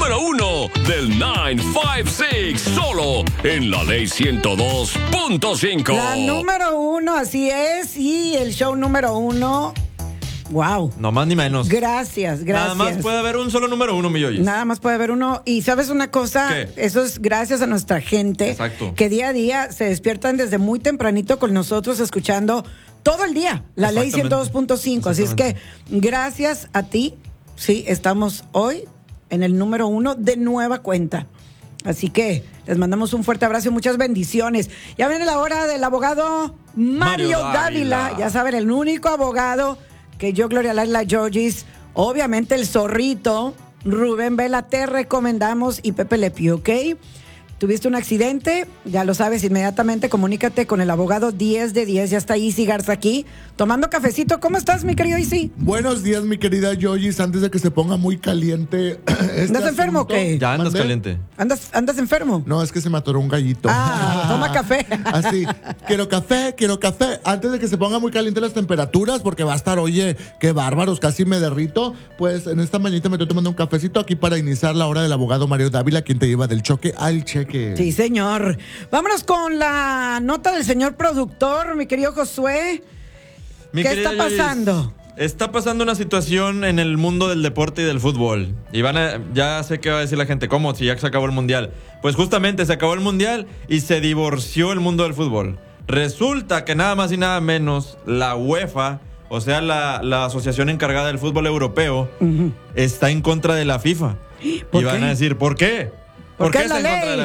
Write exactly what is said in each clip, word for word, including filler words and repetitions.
número uno del nueve cinco seis, solo en la Ley ciento dos punto cinco. La número uno, así es, y el show número uno. Wow. No más ni menos. Gracias, gracias. Nada más puede haber un solo número uno, mi Yoyis. Nada más puede haber uno. Y ¿sabes una cosa? ¿Qué? Eso es gracias a nuestra gente. Exacto. Que día a día se despiertan desde muy tempranito con nosotros escuchando todo el día la Ley ciento dos punto cinco. Así es que gracias a ti, sí, estamos hoy en el número uno de nueva cuenta. Así que les mandamos un fuerte abrazo y muchas bendiciones. Ya viene la hora del abogado Mario, Mario Dávila. Dávila. Ya saben, el único abogado que yo, Gloria Laila Georgis, obviamente el zorrito, Rubén Vela, te recomendamos, y Pepe Lepi, ¿ok? Tuviste un accidente, ya lo sabes, inmediatamente comunícate con el abogado diez de diez. Ya está Isi Garza aquí, tomando cafecito. ¿Cómo estás, mi querido Isi? Buenos días, mi querida Yoyis. Antes de que se ponga muy caliente este ¿Andas enfermo o qué? Ya andas ¿Mandé? caliente. ¿Andas, ¿Andas enfermo? No, es que se me atoró un gallito. Ah, toma café. Así, quiero café, quiero café. Antes de que se ponga muy caliente las temperaturas, porque va a estar, oye, qué bárbaros, casi me derrito. Pues en esta mañana me estoy tomando un cafecito aquí para iniciar la hora del abogado Mario Dávila, quien te lleva del choque al cheque. Sí, señor. Vámonos con la nota del señor productor, mi querido Josué. Mi ¿Qué está pasando? Yoyis, está pasando una situación en el mundo del deporte y del fútbol. Y van a, ya sé qué va a decir la gente. ¿Cómo? Si ya se acabó el mundial. Pues justamente se acabó el mundial y se divorció el mundo del fútbol. Resulta que nada más y nada menos la UEFA, o sea, la, la asociación encargada del fútbol europeo, uh-huh, está en contra de la FIFA. Y van qué? a decir, ¿por qué? ¿Por, ¿Por qué, qué está la en contra de la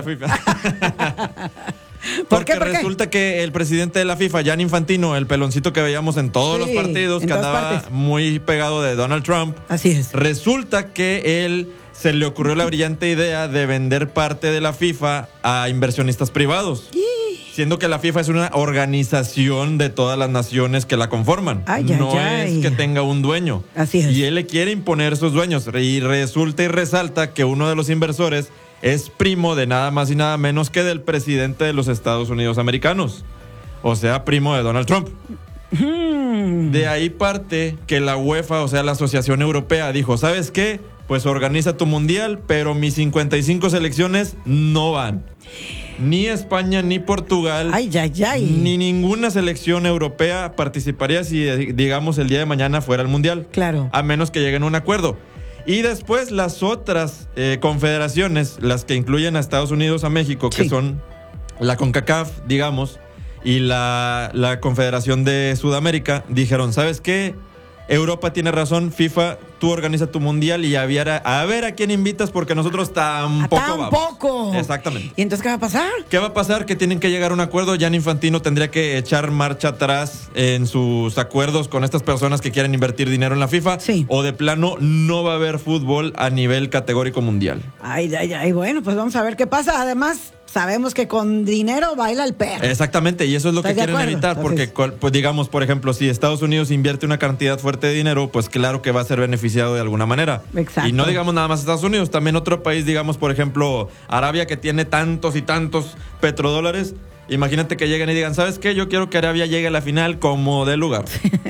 FIFA? Porque ¿Por qué? resulta que el presidente de la FIFA, Gianni Infantino, el peloncito que veíamos en todos sí, los partidos, que andaba partes. muy pegado de Donald Trump, así es. Resulta que él se le ocurrió la brillante idea de vender parte de la FIFA a inversionistas privados. ¿Y? Siendo que la FIFA es una organización de todas las naciones que la conforman. Ay, no ay, es ay. que tenga un dueño. Así es. Y él le quiere imponer sus dueños. Y resulta y resalta que uno de los inversores es primo de nada más y nada menos que del presidente de los Estados Unidos americanos. O sea, primo de Donald Trump. Hmm. De ahí parte que la UEFA, o sea, la Asociación Europea, dijo, ¿sabes qué? Pues organiza tu mundial, pero mis cincuenta y cinco selecciones no van. Ni España, ni Portugal, ay, ay, ay. ni ninguna selección europea participaría si, digamos, el día de mañana fuera el mundial. Claro. A menos que lleguen a un acuerdo. Y después las otras eh, confederaciones, las que incluyen a Estados Unidos, a México, sí, que son la CONCACAF, digamos, y la, la Confederación de Sudamérica, dijeron, ¿sabes qué? Europa tiene razón, FIFA, tú organiza tu mundial y a ver a, a, ver a quién invitas porque nosotros tampoco vamos. Tampoco. Exactamente. ¿Y entonces qué va a pasar? ¿Qué va a pasar? Que tienen que llegar a un acuerdo. Gianni Infantino tendría que echar marcha atrás en sus acuerdos con estas personas que quieren invertir dinero en la FIFA. Sí. O de plano no va a haber fútbol a nivel categórico mundial. Ay, ay, ay. Bueno, pues vamos a ver qué pasa. Además, sabemos que con dinero baila el perro. Exactamente, y eso es lo que quieren acuerdo? evitar, Entonces, porque, pues digamos, por ejemplo, si Estados Unidos invierte una cantidad fuerte de dinero, pues claro que va a ser beneficiado de alguna manera. Exacto. Y no digamos nada más Estados Unidos, también otro país, digamos, por ejemplo, Arabia, que tiene tantos y tantos petrodólares. Imagínate que lleguen y digan, ¿sabes qué? Yo quiero que Arabia llegue a la final como de lugar.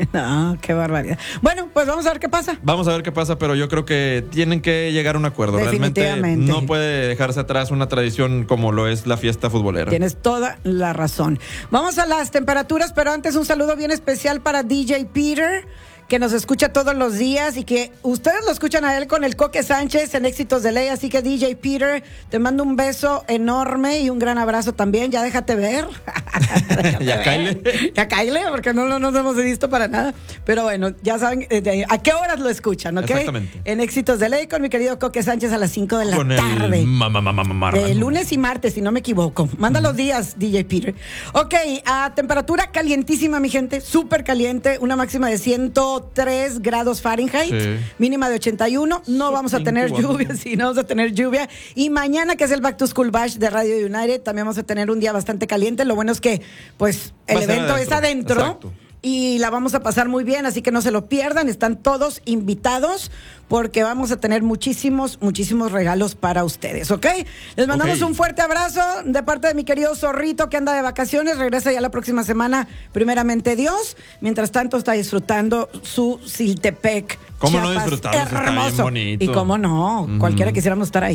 No, qué barbaridad. Bueno, pues vamos a ver qué pasa. Vamos a ver qué pasa, pero yo creo que tienen que llegar a un acuerdo. Realmente no puede dejarse atrás una tradición como lo es la fiesta futbolera. Tienes toda la razón. Vamos a las temperaturas, pero antes un saludo bien especial para D J Peter, que nos escucha todos los días y que ustedes lo escuchan a él con el Coque Sánchez en Éxitos de Ley. Así que D J Peter, te mando un beso enorme y un gran abrazo también. Ya déjate ver. déjate ya ver. cáile. Ya cáile, porque no, no nos hemos visto para nada. Pero bueno, ya saben eh, a qué horas lo escuchan, ¿ok? Exactamente. En Éxitos de Ley con mi querido Coque Sánchez a las cinco de la con tarde. El ma, ma, ma, ma, ma, de lunes y martes, si no me equivoco. Manda mm. los días, D J Peter. Ok, a temperatura calientísima, mi gente. Súper caliente. Una máxima de ciento tres grados Fahrenheit, sí, mínima de ochenta y uno. No vamos a tener lluvia, sí, no vamos a tener lluvia. Y mañana, que es el Back to School Bash de Radio United, también vamos a tener un día bastante caliente. Lo bueno es que, pues, el evento adentro. es adentro. Exacto. Y la vamos a pasar muy bien, así que no se lo pierdan. Están todos invitados porque vamos a tener muchísimos, muchísimos regalos para ustedes, ¿ok? Les mandamos okay. un fuerte abrazo de parte de mi querido Zorrito, que anda de vacaciones. Regresa ya la próxima semana, primeramente Dios. Mientras tanto, está disfrutando su Siltepec. ¿Cómo Chiapas, no disfrutarlo? Está bien bonito. Y cómo no, uh-huh. cualquiera quisiéramos estar ahí.